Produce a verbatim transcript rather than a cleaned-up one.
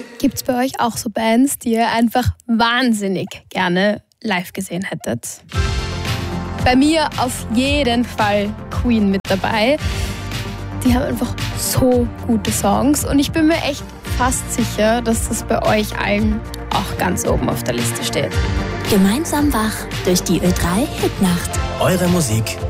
Gibt es bei euch auch so Bands, die ihr einfach wahnsinnig gerne live gesehen hättet? Bei mir auf jeden Fall Queen mit dabei. Die haben einfach so gute Songs und ich bin mir echt fast sicher, dass das bei euch allen auch ganz oben auf der Liste steht. Gemeinsam wach durch die Ö drei Hitnacht. Eure Musik